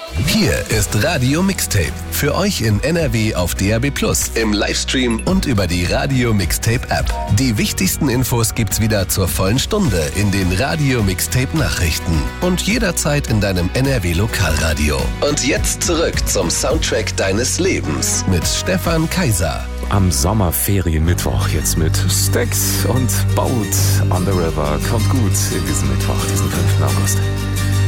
Hier ist Radio Mixtape. Für euch in NRW auf DAB+, im Livestream und über die Radio Mixtape App. Die wichtigsten Infos gibt's wieder zur vollen Stunde in den Radio Mixtape Nachrichten und jederzeit in deinem NRW Lokalradio. Und jetzt zurück zum Soundtrack deines Lebens mit Stefan Kaiser. Am Sommerferienmittwoch jetzt mit Stax und Boat on the River. Kommt gut in diesen Mittwoch, diesen 5. August.